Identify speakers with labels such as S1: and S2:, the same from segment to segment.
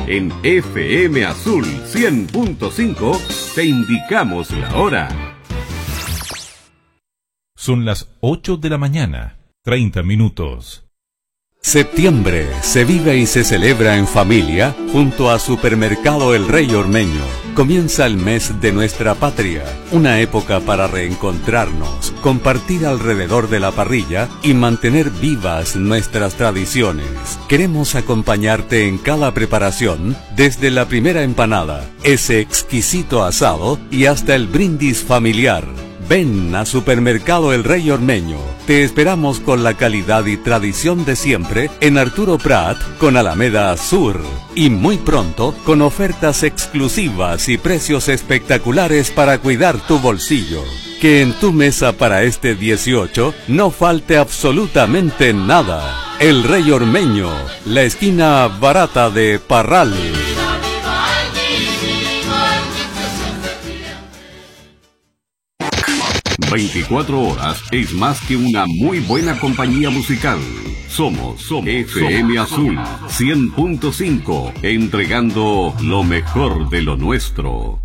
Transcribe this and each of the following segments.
S1: En FM Azul 100.5 te indicamos la hora.
S2: Son las 8 de la mañana, 30 minutos.
S3: Septiembre se vive y se celebra en familia junto a Supermercado El Rey Ormeño. Comienza el mes de nuestra patria, una época para reencontrarnos, compartir alrededor de la parrilla y mantener vivas nuestras tradiciones. Queremos acompañarte en cada preparación, desde la primera empanada, ese exquisito asado y hasta el brindis familiar. Ven a Supermercado El Rey Ormeño. Te esperamos con la calidad y tradición de siempre en Arturo Prat con Alameda Sur. Y muy pronto con ofertas exclusivas y precios espectaculares para cuidar tu bolsillo. Que en tu mesa para este 18 no falte absolutamente nada. El Rey Ormeño, la esquina barata de Parral.
S1: 24 horas es más que una muy buena compañía musical. Somos FM Azul 100.5, entregando lo mejor de lo nuestro.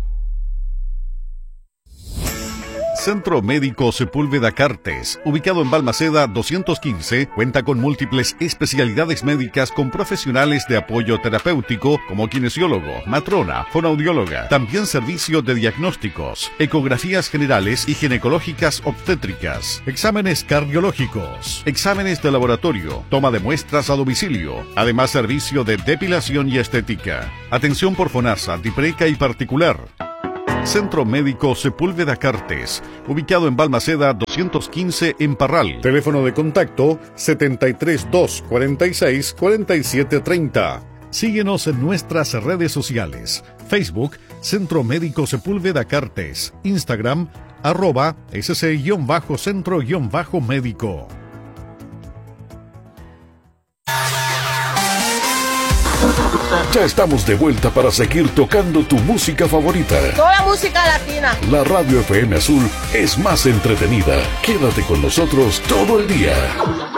S4: Centro Médico Sepúlveda Cartes, ubicado en Balmaceda 215, cuenta con múltiples especialidades médicas con profesionales de apoyo terapéutico como kinesiólogo, matrona, fonoaudióloga, también servicio de diagnósticos, ecografías generales y ginecológicas obstétricas, exámenes cardiológicos, exámenes de laboratorio, toma de muestras a domicilio, además servicio de depilación y estética, atención por FONASA, DIPRECA y particular. Centro Médico Sepúlveda Cartes, ubicado en Balmaceda 215 en Parral. Teléfono de contacto 732 46 47 30. Síguenos en nuestras redes sociales. Facebook, Centro Médico Sepúlveda Cartes. Instagram, @sc-centro-médico.
S5: Ya estamos de vuelta para seguir tocando tu música favorita.
S6: Toda la música latina.
S5: La radio FM Azul es más entretenida. Quédate con nosotros todo el día.